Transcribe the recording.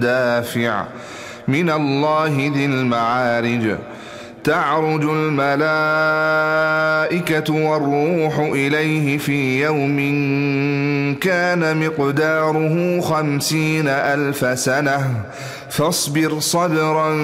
دافع من الله ذي المعارج تعرج الملائكة والروح إليه في يوم كان مقداره 50,000 سنة فاصبر صبرا